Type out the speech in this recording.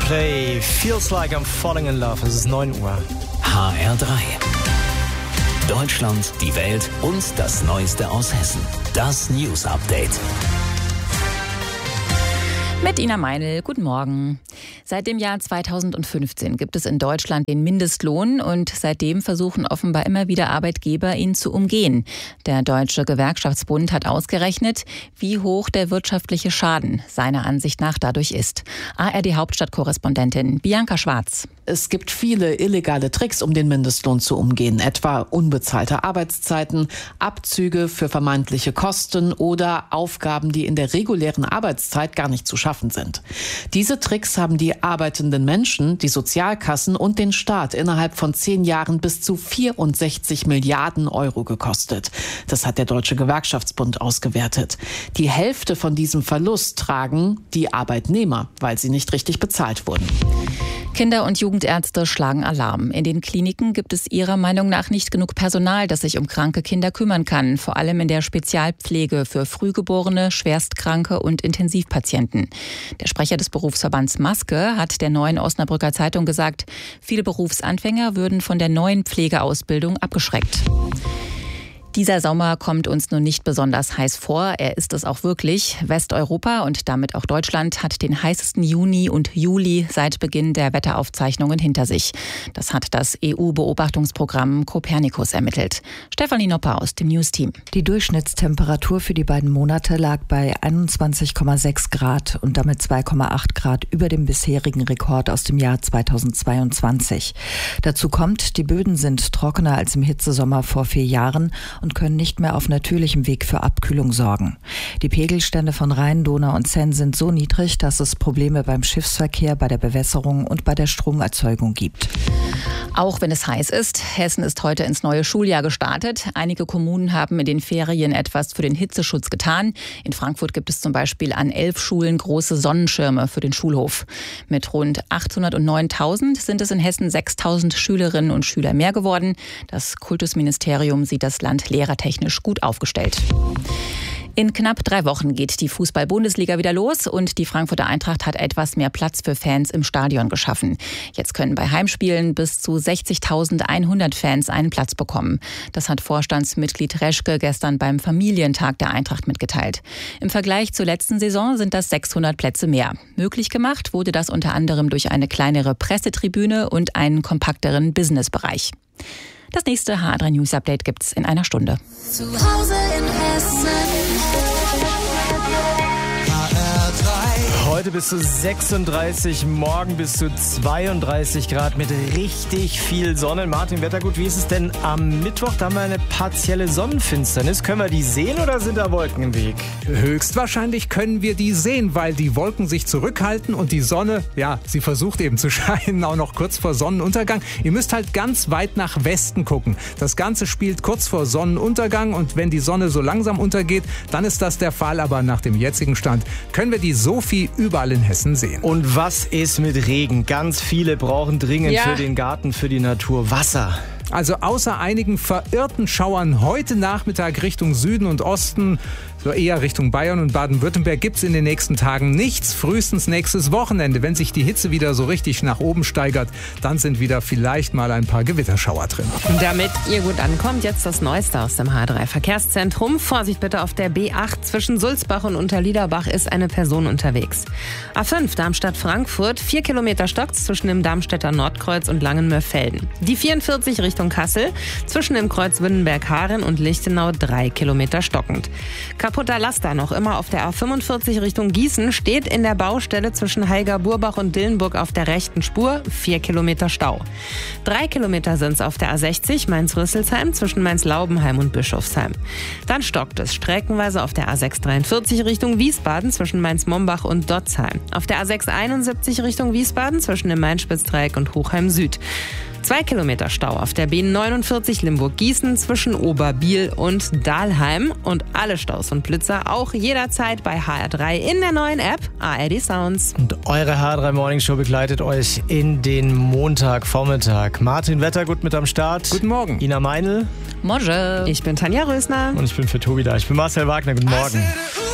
Coldplay, Feels Like I'm Falling in Love. Es ist 9 Uhr. HR3. Deutschland, die Welt und das Neueste aus Hessen. Das News Update. Mit Ina Meinl, guten Morgen. Seit dem Jahr 2015 gibt es in Deutschland den Mindestlohn und seitdem versuchen offenbar immer wieder Arbeitgeber, ihn zu umgehen. Der Deutsche Gewerkschaftsbund hat ausgerechnet, wie hoch der wirtschaftliche Schaden seiner Ansicht nach dadurch ist. ARD-Hauptstadtkorrespondentin Bianca Schwarz. Es gibt viele illegale Tricks, um den Mindestlohn zu umgehen, etwa unbezahlte Arbeitszeiten, Abzüge für vermeintliche Kosten oder Aufgaben, die in der regulären Arbeitszeit gar nicht zu schaffen sind. Diese Tricks haben die arbeitenden Menschen, die Sozialkassen und den Staat innerhalb von 10 Jahren bis zu 64 Milliarden Euro gekostet. Das hat der Deutsche Gewerkschaftsbund ausgewertet. Die Hälfte von diesem Verlust tragen die Arbeitnehmer, weil sie nicht richtig bezahlt wurden. Kinder- und Jugendärzte schlagen Alarm. In den Kliniken gibt es ihrer Meinung nach nicht genug Personal, das sich um kranke Kinder kümmern kann. Vor allem in der Spezialpflege für Frühgeborene, Schwerstkranke und Intensivpatienten. Der Sprecher des Berufsverbands Maske hat der Neuen Osnabrücker Zeitung gesagt, viele Berufsanfänger würden von der neuen Pflegeausbildung abgeschreckt. Dieser Sommer kommt uns nun nicht besonders heiß vor. Er ist es auch wirklich. Westeuropa und damit auch Deutschland hat den heißesten Juni und Juli seit Beginn der Wetteraufzeichnungen hinter sich. Das hat das EU-Beobachtungsprogramm Copernicus ermittelt. Stefanie Nopper aus dem News-Team. Die Durchschnittstemperatur für die beiden Monate lag bei 21,6 Grad und damit 2,8 Grad über dem bisherigen Rekord aus dem Jahr 2022. Dazu kommt, die Böden sind trockener als im Hitzesommer vor 4 Jahren und können nicht mehr auf natürlichem Weg für Abkühlung sorgen. Die Pegelstände von Rhein, Donau und Seine sind so niedrig, dass es Probleme beim Schiffsverkehr, bei der Bewässerung und bei der Stromerzeugung gibt. Auch wenn es heiß ist, Hessen ist heute ins neue Schuljahr gestartet. Einige Kommunen haben in den Ferien etwas für den Hitzeschutz getan. In Frankfurt gibt es zum Beispiel an 11 Schulen große Sonnenschirme für den Schulhof. Mit rund 809.000 sind es in Hessen 6.000 Schülerinnen und Schüler mehr geworden. Das Kultusministerium sieht das Land lehrertechnisch gut aufgestellt. In knapp 3 Wochen geht die Fußball-Bundesliga wieder los und die Frankfurter Eintracht hat etwas mehr Platz für Fans im Stadion geschaffen. Jetzt können bei Heimspielen bis zu 60.100 Fans einen Platz bekommen. Das hat Vorstandsmitglied Reschke gestern beim Familientag der Eintracht mitgeteilt. Im Vergleich zur letzten Saison sind das 600 Plätze mehr. Möglich gemacht wurde das unter anderem durch eine kleinere Pressetribüne und einen kompakteren Businessbereich. Das nächste HR3 News Update gibt's in einer Stunde. Zu Hause in Hessen. Heute bis zu 36, morgen bis zu 32 Grad mit richtig viel Sonne. Martin, Wettergut, wie ist es denn am Mittwoch? Da haben wir eine partielle Sonnenfinsternis. Können wir die sehen oder sind da Wolken im Weg? Höchstwahrscheinlich können wir die sehen, weil die Wolken sich zurückhalten und die Sonne, ja, sie versucht eben zu scheinen, auch noch kurz vor Sonnenuntergang. Ihr müsst halt ganz weit nach Westen gucken. Das Ganze spielt kurz vor Sonnenuntergang und wenn die Sonne so langsam untergeht, dann ist das der Fall. Aber nach dem jetzigen Stand können wir die Sophie überall in Hessen sehen. Und was ist mit Regen? Ganz viele brauchen dringend für den Garten, für die Natur Wasser. Also außer einigen verirrten Schauern heute Nachmittag Richtung Süden und Osten, so eher Richtung Bayern und Baden-Württemberg, gibt es in den nächsten Tagen nichts. Frühestens nächstes Wochenende, wenn sich die Hitze wieder so richtig nach oben steigert, dann sind wieder vielleicht mal ein paar Gewitterschauer drin. Damit ihr gut ankommt, jetzt das Neueste aus dem H3 Verkehrszentrum. Vorsicht bitte, auf der B8 zwischen Sulzbach und Unterliederbach ist eine Person unterwegs. A5 Darmstadt-Frankfurt, 4 Kilometer stockt's zwischen dem Darmstädter Nordkreuz und Langenmörfelden. Die 44 Richtung Kassel, zwischen dem Kreuz Wünnenberg-Haren und Lichtenau 3 Kilometer stockend. Kaputter Laster noch immer auf der A45 Richtung Gießen, steht in der Baustelle zwischen Heiger-Burbach und Dillenburg auf der rechten Spur, 4 Kilometer Stau. 3 Kilometer sind's auf der A60 Mainz-Rüsselsheim zwischen Mainz-Laubenheim und Bischofsheim. Dann stockt es streckenweise auf der A643 Richtung Wiesbaden zwischen Mainz-Mombach und Dotzheim. Auf der A671 Richtung Wiesbaden zwischen dem Main-Spitz-Dreieck und Hochheim Süd. 2 Kilometer Stau auf der B49 Limburg-Gießen zwischen Oberbiel und Dahlheim. Und alle Staus und Blitzer auch jederzeit bei HR3 in der neuen App ARD Sounds. Und eure HR3 Morning Show begleitet euch in den Montagvormittag. Martin Wettergut mit am Start. Guten Morgen. Ina Meinl. Morgen. Ich bin Tanja Rösner. Und ich bin für Tobi da. Ich bin Marcel Wagner. Guten Morgen.